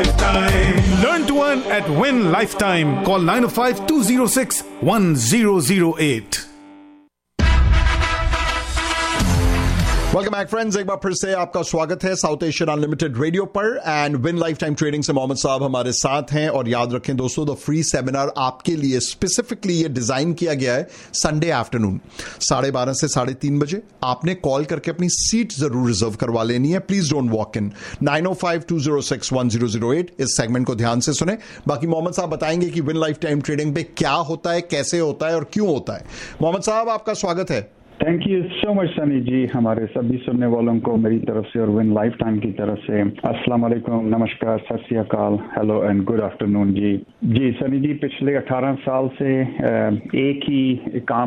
Learn to earn at Win Lifetime. Call 905-206-1008. Welcome back friends, एक बार फिर से आपका स्वागत है साउथ एशियन अनलिमिटेड रेडियो पर and win life time trading से मोहम्मद साहब हमारे साथ हैं। और याद रखें दोस्तों, द फ्री सेमिनार आपके लिए स्पेसिफिकली ये डिजाइन किया गया है संडे आफ्टरनून 12:30 से 3:30 बजे। आपने कॉल करके अपनी सीट जरूर रिजर्व करवा लेनी है। Please don't walk in. 905-206-1008 इस सेगमेंट को ध्यान से सुने। बाकी मोहम्मद साहब बताएंगे कि विन लाइफ टाइम ट्रेडिंग पे क्या होता है, कैसे होता है और क्यों होता है। मोहम्मद साहब, आपका स्वागत है। Thank you so much Sunny जी। हमारे सभी सुनने वालों को मेरी तरफ से और विन लाइफ टाइम की तरफ से अस्सलाम वालेकुम, नमस्कार, सत श्री अकाल, हेलो एंड गुड आफ्टरनून जी। सनी जी, पिछले 18 साल से एक ही काम